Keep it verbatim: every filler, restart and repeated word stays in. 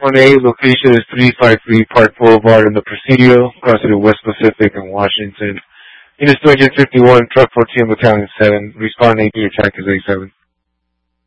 one A, location is three five three Park Boulevard in the Presidio, crossing to West Pacific and Washington. Units two fifty-one, Truck fourteen, Battalion seven, responding to attack is A seven.